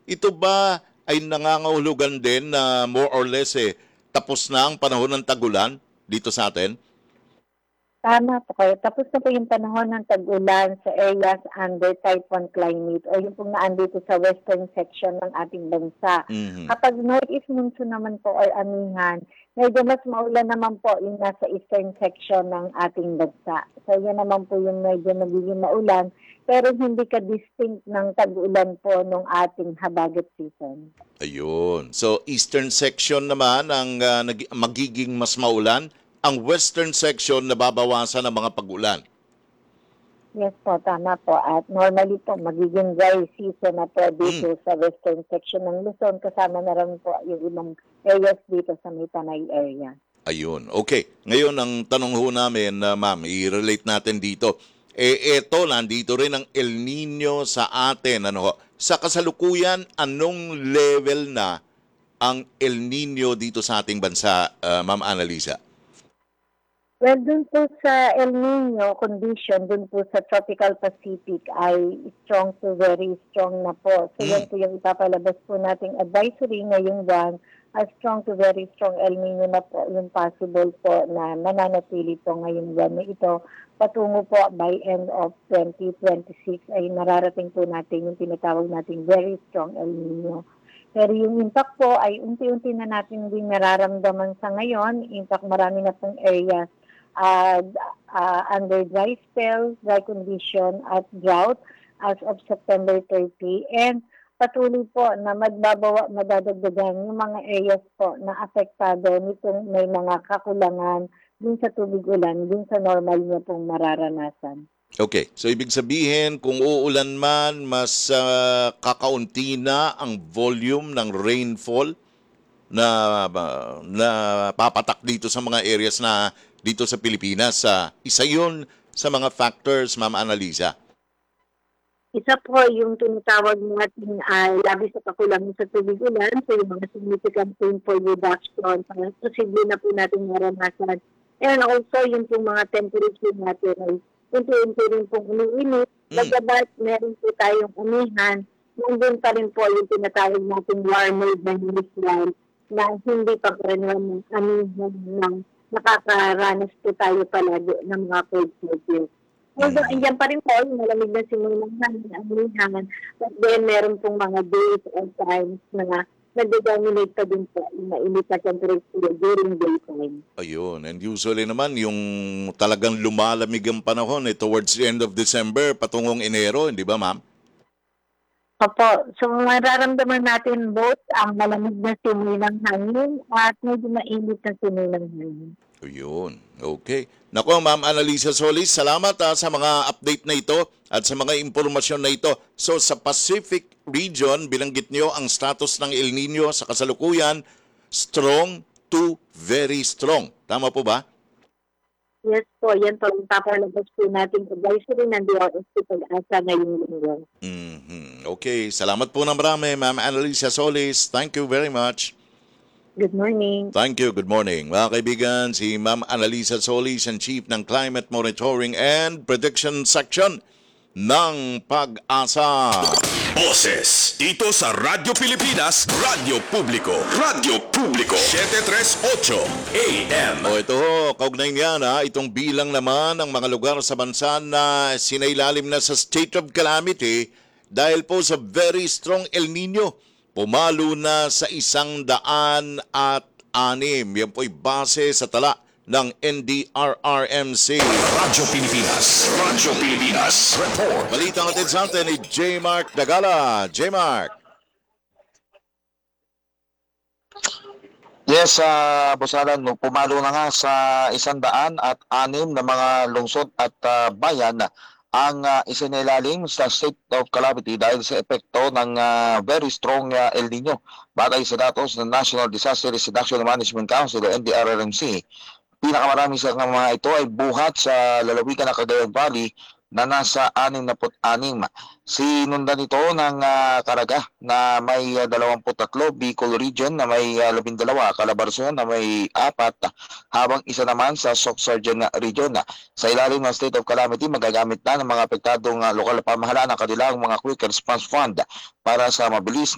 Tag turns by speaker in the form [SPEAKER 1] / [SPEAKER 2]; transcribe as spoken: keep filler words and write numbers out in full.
[SPEAKER 1] ito ba ay nangangahulugan din na more or less eh, tapos na ang panahon ng tag-ulan dito sa atin?
[SPEAKER 2] Tama po kayo. Tapos na po yung panahon ng tag-ulan sa areas under type one climate o yung pong naandito sa western section ng ating bansa.
[SPEAKER 1] Mhm.
[SPEAKER 2] Kapag northeast monsoon naman po or amihan, medyo mas maulan naman po yung nasa eastern section ng ating bansa. So yan naman po yung medyo nagiging maulan pero hindi ka distinct ng tag-ulan po nung ating habagat season.
[SPEAKER 1] Ayun. So, eastern section naman ang ah, nag- magiging mas maulan. Ang western section nababawasan ng mga pag-ulan.
[SPEAKER 2] Yes po, tama po. At normally po, magiging dry season na po dito sa western section ng Luzon. Kasama na rin po yung ibang areas dito sa may Panay area.
[SPEAKER 1] Ayun. Okay. Ngayon, ang tanong ho namin, na ma'am, i-relate natin dito. Eh, eto, nandito rin ang El Nino sa atin. Ano ho? Sa kasalukuyan, anong level na ang El Nino dito sa ating bansa, ah, ma'am Annalisa?
[SPEAKER 2] Well, dun po sa El Nino condition, dun po sa Tropical Pacific ay strong to very strong na po. So
[SPEAKER 1] Mm.
[SPEAKER 2] yan po yung ipapalabas po nating advisory ngayong buwan, a strong to very strong El Nino na po yung possible po na mananatili po ngayong buwan na ito. Patungo po by end of twenty twenty-six ay nararating po natin yung tinatawag nating very strong El Nino. Pero yung impact po ay unti-unti na natin din nararamdaman sa ngayon. In fact, marami na pong areas uh, uh, under dry spell, dry condition at drought as of September thirtieth. And patuloy po na magbabawa, madadagdagan yung mga areas po na apektado nitong may mga kakulangan dun sa tubig ulan, dun sa normal niya pong mararanasan.
[SPEAKER 1] Okay. So, ibig sabihin, kung uulan man, mas ah, kakaunti na ang volume ng rainfall na na papatak dito sa mga areas na dito sa Pilipinas. Sa isa 'yun sa mga factors, Ma'am Annalisa.
[SPEAKER 2] Isa po yung tinatawag natin ay labis sa kakulangan sa tubig ulan, so yung mga significant rainfall reduction, para posible na po natin maranasan. And also yung pong mga temperature natin ay unti-unti rin pong umiinit.
[SPEAKER 1] Mm.
[SPEAKER 2] Bagamat meron po tayong umihan, nandun pa rin po yung tinatawag natin warmer than usual na hindi pa karaniwan ng amihan ng nakakaranas po tayo palagi ng mga cold snapes. Although, andyan pa rin po, yung malamig na simulang hangin, ang lihangan. But then, meron pong mga days or times na nag-dominate pa din po yung mainit na temperature during daytime.
[SPEAKER 1] Ayun. And usually naman, yung talagang lumalamig ang panahon eh, towards the end of December, patungong Enero, hindi ba, Ma'am?
[SPEAKER 2] Opo, so mararamdaman natin both ang malamig na simoy ng hangin at medyo mainit na simoy ng hangin.
[SPEAKER 1] Ayun. Okay. Nako, Ma'am Annalisa Solis, salamat ah, sa mga update na ito at sa mga impormasyon na ito. So, sa Pacific region, binanggit nyo ang status ng El Nino sa kasalukuyan, strong to very strong. Tama po ba?
[SPEAKER 2] Yes po, yan po ang papalabas po natin advisory ng D R S P Pag-asa ngayong linggo.
[SPEAKER 1] Mhm. Okay. Salamat po na marami, Ma'am Annalisa Solis. Thank you very much.
[SPEAKER 2] Good morning.
[SPEAKER 1] Thank you. Good morning. Mga kaibigan, si Ma'am Annalisa Solis, ang Chief ng Climate Monitoring and Prediction Section ng Pag-asa.
[SPEAKER 3] Boses dito sa Radyo Pilipinas, Radyo Publiko, Radyo Publiko, seven thirty-eight A M.
[SPEAKER 1] O ito ho, kaugnay niyan ha, itong bilang naman ng mga lugar sa bansa na sinailalim na sa state of calamity dahil po sa very strong El Nino. Pumalo na sa isang daan at anim. Yan po'y base sa tala ng N D R R M C.
[SPEAKER 3] Radyo Pilipinas, Radyo Pilipinas, report.
[SPEAKER 1] Balita natin sa atin ni J. Mark Dagala. J. Mark.
[SPEAKER 4] Yes, uh, Boss Alan, no, pumalo na nga sa isang daan at anim na mga lungsod at ah, bayan ang uh, isinailalim sa state of calamity dahil sa epekto ng ah, very strong ah, El Nino. Batay sa datos ng National Disaster Risk Reduction Management Council o N D R R M C, pinakamarami sa mga ito ay buhat sa lalawigan ng Cagayan Valley na nasa anim na anim. Sinundan ito ng uh, Caraga na may uh, dalawampu tatlo, Bicol Region na may uh, labing dalawa, Calabarzon na may apat, habang isa naman sa Sorsogon Region. Sa ilalim ng State of Calamity, magagamit na ng mga apektadong uh, lokal na pamahalaan ang kanilang mga Quick Response Fund para sa mabilis